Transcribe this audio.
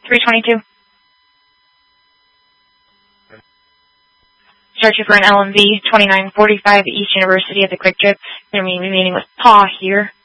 322. Searching for an LMV 2945 East University at the Quick Trip. Going to be meeting with Pa here.